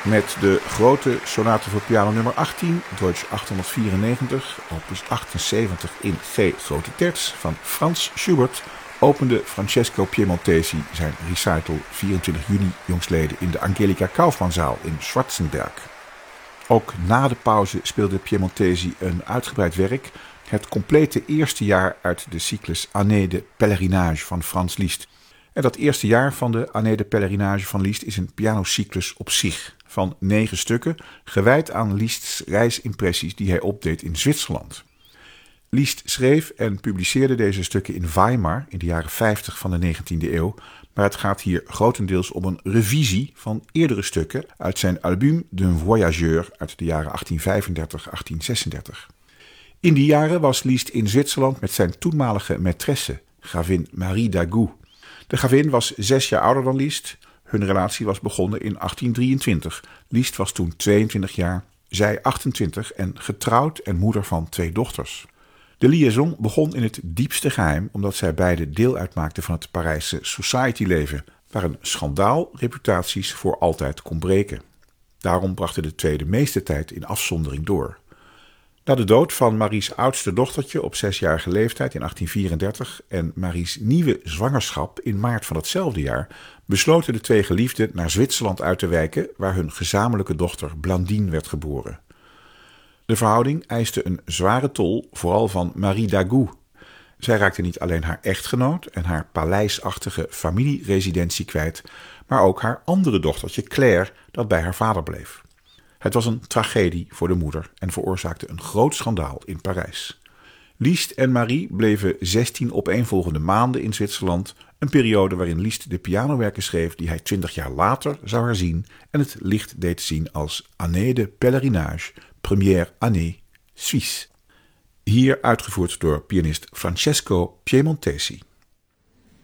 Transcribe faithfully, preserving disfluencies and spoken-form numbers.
met de grote sonate voor piano nummer achttien, Deutsch achthonderdvierennegentig, opus achtenzeventig in G grote terts van Frans Schubert, opende Francesco Piemontesi zijn recital vierentwintig juni jongstleden in de Angelica Kaufmannzaal in Schwarzenberg. Ook na de pauze speelde Piemontesi een uitgebreid werk, het complete eerste jaar uit de cyclus Année de Pèlerinage van Franz Liszt. En dat eerste jaar van de Année de Pèlerinage van Liszt is een pianocyclus op zich, van negen stukken, gewijd aan Liszt's reisimpressies die hij opdeed in Zwitserland. Liszt schreef en publiceerde deze stukken in Weimar in de jaren vijftig van de negentiende eeuw, maar het gaat hier grotendeels om een revisie van eerdere stukken uit zijn album D'un Voyageur uit de jaren achttien vijfendertig tot achttien zesendertig. In die jaren was Liszt in Zwitserland met zijn toenmalige maîtresse, gravin Marie Dagout. De gravin was zes jaar ouder dan Liszt. Hun relatie was begonnen in achttien drieëntwintig. Liszt was toen tweeëntwintig jaar, zij achtentwintig en getrouwd en moeder van twee dochters. De liaison begon in het diepste geheim omdat zij beide deel uitmaakten van het Parijse society-leven, waar een schandaal reputaties voor altijd kon breken. Daarom brachten de twee de meeste tijd in afzondering door. Na de dood van Marie's oudste dochtertje op zesjarige leeftijd in achttien vierendertig en Marie's nieuwe zwangerschap in maart van hetzelfde jaar, besloten de twee geliefden naar Zwitserland uit te wijken, waar hun gezamenlijke dochter Blandine werd geboren. De verhouding eiste een zware tol, vooral van Marie Dagout. Zij raakte niet alleen haar echtgenoot en haar paleisachtige familieresidentie kwijt, maar ook haar andere dochtertje Claire, dat bij haar vader bleef. Het was een tragedie voor de moeder en veroorzaakte een groot schandaal in Parijs. Liszt en Marie bleven zestien opeenvolgende maanden in Zwitserland, een periode waarin Liszt de pianowerken schreef die hij twintig jaar later zou herzien en het licht deed zien als Année de Pèlerinage, première année Suisse. Hier uitgevoerd door pianist Francesco Piemontesi.